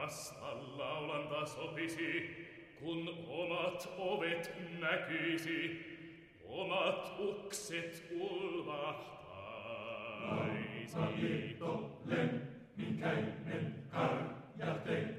Parasta laulanta sopisi, kun omat ovet näkyisi, omat ukset ulvahtaisi. Liitto, lemminkäinen karjaten.